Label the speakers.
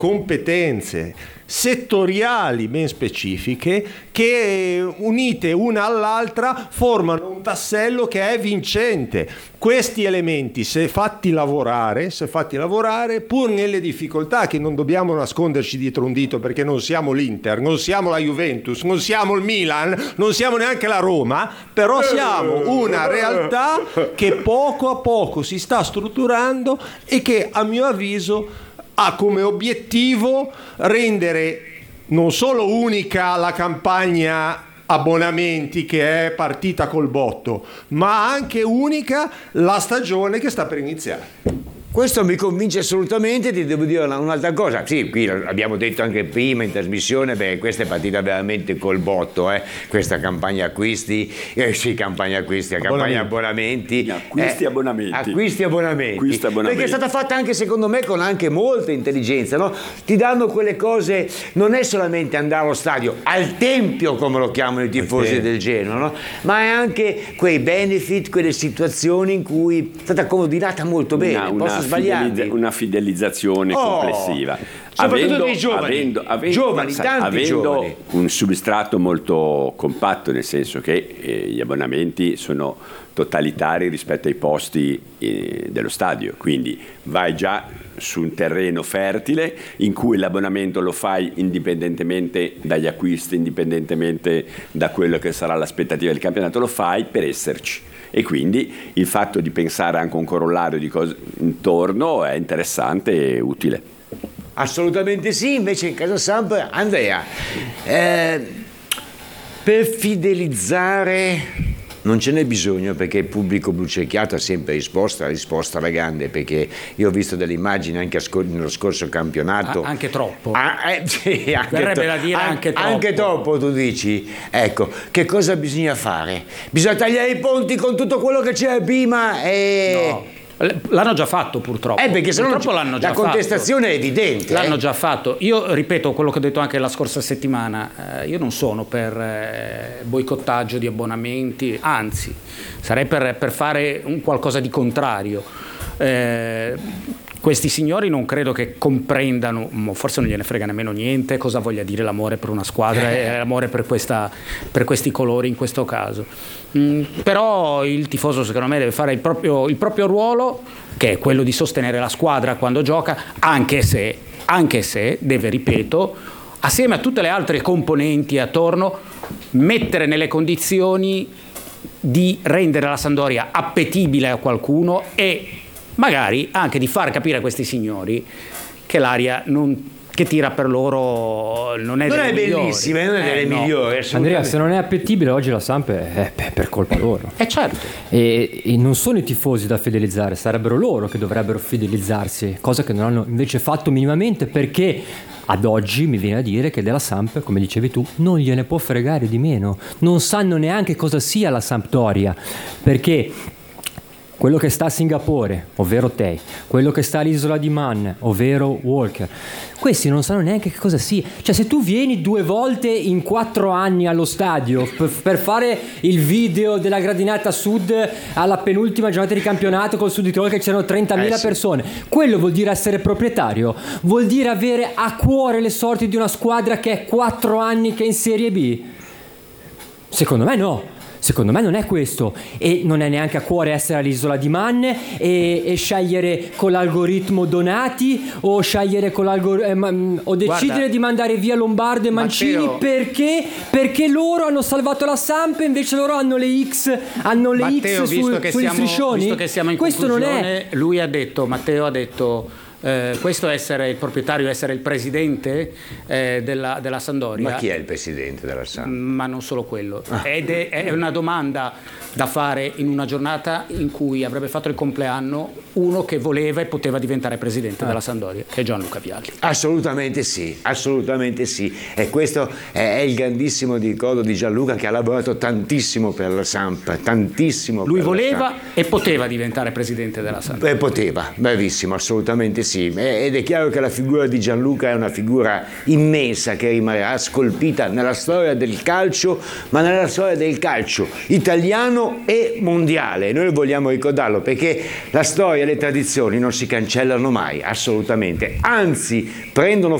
Speaker 1: competenze settoriali ben specifiche che, unite una all'altra, formano un tassello che è vincente. Questi elementi, se fatti lavorare, pur nelle difficoltà, che non dobbiamo nasconderci dietro un dito, perché non siamo l'Inter, non siamo la Juventus, non siamo il Milan, non siamo neanche la Roma, però siamo una realtà che poco a poco si sta strutturando e che, a mio avviso, ha come obiettivo rendere non solo unica la campagna abbonamenti, che è partita col botto, ma anche unica la stagione che sta per iniziare.
Speaker 2: Questo mi convince assolutamente. Ti devo dire un'altra cosa. Sì, qui l'abbiamo detto anche prima in trasmissione, perché questa è partita veramente col botto, questa campagna acquisti, campagna abbonamenti.
Speaker 3: Acquisti abbonamenti.
Speaker 2: Perché è stata fatta anche, secondo me, con anche molta intelligenza, no? Ti danno quelle cose, non è solamente andare allo stadio, al tempio, come lo chiamano i tifosi del Genoa, no? Ma è anche quei benefit, quelle situazioni in cui è stata coordinata molto bene.
Speaker 3: Una fidelizzazione complessiva,
Speaker 2: soprattutto dei giovani,
Speaker 3: avendo un substrato molto compatto, nel senso che gli abbonamenti sono totalitari rispetto ai posti dello stadio, quindi vai già su un terreno fertile in cui l'abbonamento lo fai indipendentemente dagli acquisti, indipendentemente da quello che sarà l'aspettativa del campionato, lo fai per esserci. E quindi il fatto di pensare anche a un corollario di cose intorno è interessante e utile.
Speaker 2: Assolutamente sì. Invece in casa Samp, Andrea, per fidelizzare non ce n'è bisogno, perché il pubblico blucerchiato ha sempre risposta alla grande, perché io ho visto delle immagini anche nello scorso campionato.
Speaker 4: Anche troppo.
Speaker 2: Sì,
Speaker 4: verrebbe da dire anche troppo.
Speaker 2: Anche troppo, tu dici. Ecco, che cosa bisogna fare? Bisogna tagliare i ponti con tutto quello che c'era prima e...
Speaker 4: No. L'hanno già fatto, purtroppo.
Speaker 2: Perché se
Speaker 4: purtroppo l'hanno già
Speaker 2: la contestazione è evidente.
Speaker 4: L'hanno già fatto. Io ripeto quello che ho detto anche la scorsa settimana. Io non sono per boicottaggio di abbonamenti, anzi, sarei per fare un qualcosa di contrario. Questi signori non credo che comprendano, forse non gliene frega nemmeno niente, cosa voglia dire l'amore per una squadra e l'amore per questi colori in questo caso. Però il tifoso, secondo me, deve fare il proprio ruolo, che è quello di sostenere la squadra quando gioca, anche se deve, ripeto, assieme a tutte le altre componenti attorno, mettere nelle condizioni di rendere la Sampdoria appetibile a qualcuno e magari anche di far capire a questi signori che l'aria che tira per loro non è
Speaker 2: bellissima, non è delle migliori.
Speaker 5: Andrea, se non è appetibile oggi la Samp è per colpa loro.
Speaker 4: Certo.
Speaker 5: E non sono i tifosi da fidelizzare, sarebbero loro che dovrebbero fidelizzarsi, cosa che non hanno invece fatto minimamente, perché ad oggi mi viene a dire che della Samp, come dicevi tu, non gliene può fregare di meno. Non sanno neanche cosa sia la Sampdoria, perché quello che sta a Singapore, ovvero te, quello che sta all'isola di Man, ovvero Walker, questi non sanno neanche che cosa sia. Cioè, se tu vieni 2 volte in 4 anni allo stadio per fare il video della gradinata sud alla penultima giornata di campionato col Sud Tirolo, che c'erano 30.000 persone, quello vuol dire essere proprietario? Vuol dire avere a cuore le sorti di una squadra che è 4 anni che è in Serie B? Secondo me no. Secondo me non è questo, e non è neanche a cuore essere all'isola di Man e scegliere con l'algoritmo Donati o scegliere con o decidere di mandare via Lombardo e Mancini, Matteo, perché loro hanno salvato la Samp e invece loro hanno le X,
Speaker 4: Matteo,
Speaker 5: sugli striscioni.
Speaker 4: Visto che siamo in
Speaker 5: questo
Speaker 4: conclusione,
Speaker 5: non è.
Speaker 4: Matteo ha detto questo è essere il proprietario, essere il presidente della Sampdoria.
Speaker 2: Ma chi è il presidente della Samp?
Speaker 4: Ma non solo quello. Ed è una domanda da fare in una giornata in cui avrebbe fatto il compleanno uno che voleva e poteva diventare presidente della Sampdoria, che è Gianluca Vialli.
Speaker 2: Assolutamente sì. E questo è il grandissimo ricordo di Gianluca, che ha lavorato tantissimo per la Samp, tantissimo.
Speaker 4: Lui voleva e poteva diventare presidente della Sampdoria.
Speaker 2: Poteva, bravissimo, assolutamente sì. sì, ed è chiaro che la figura di Gianluca è una figura immensa che rimarrà scolpita nella storia del calcio, ma nella storia del calcio italiano e mondiale. Noi vogliamo ricordarlo perché la storia e le tradizioni non si cancellano mai, assolutamente, anzi prendono